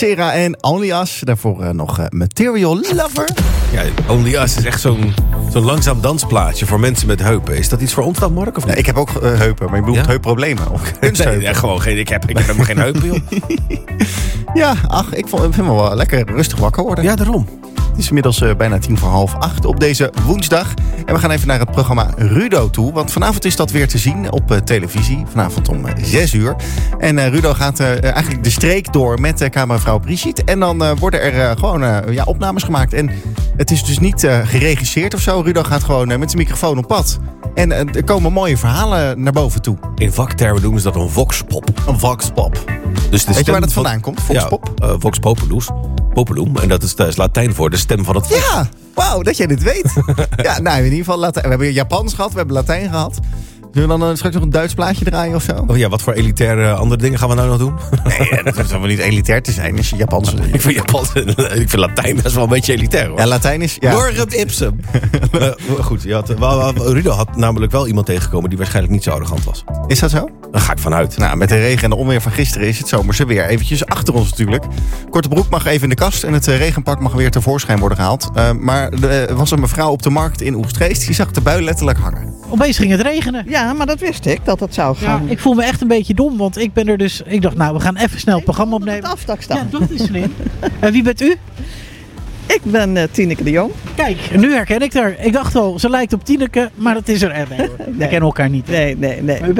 Sera en Only Us. Daarvoor nog Material Lover. Ja, Only Us is echt zo'n langzaam dansplaatje voor mensen met heupen. Is dat iets voor ons dan, Mark? Of niet? Nee, ik heb ook heupen, maar ik bedoel op deze woensdag. En we gaan even naar het programma Rudo toe. Want vanavond is dat weer te zien op televisie. Vanavond om 6 uur. En Rudo gaat eigenlijk de streek door met cameravrouw Brigitte. En dan worden er gewoon opnames gemaakt. En het is dus niet geregisseerd of zo. Rudo gaat gewoon met zijn microfoon op pad. En er komen mooie verhalen naar boven toe. In vaktermen noemen ze dat een voxpop. Een voxpop. Dus weet je waar dat vandaan komt? Voxpop? Ja, vox populum. En dat is Latijn voor de stem van het volk. Ja, wauw, dat jij dit weet. Ja, nou in ieder geval Latijn. We hebben Japans gehad, we hebben Latijn gehad. Zullen we dan straks nog een Duits plaatje draaien of zo? Oh ja, wat voor elitaire andere dingen gaan we nou nog doen? Nee, dat hoeft wel niet elitair te zijn als je Japans... Ik vind Latijn best wel een beetje elitair, hoor. Ja, Latijn is... Ja. Lorem ipsum. Goed, Rudo had namelijk wel iemand tegengekomen die waarschijnlijk niet zo arrogant was. Is dat zo? Daar ga ik vanuit. Nou, met de regen en de onweer van gisteren is het zomerse weer eventjes achter ons natuurlijk. Korte broek mag even in de kast en het regenpak mag weer tevoorschijn worden gehaald. Maar er was een mevrouw op de markt in Oegstgeest, die zag de bui letterlijk hangen. Opeens ging het regenen. Ja, maar dat wist ik, dat het zou gaan. Ja, ik voel me echt een beetje dom, want ik ben er dus... Ik dacht, nou, we gaan even snel het programma opnemen. Het afdak staan. Ja, dat is slim. En wie bent u? Ik ben Tineke de Jong. Kijk, nu herken ik haar. Ik dacht al, ze lijkt op Tineke, maar dat is er echt. Nee, we kennen elkaar niet. Nee. Maar u bent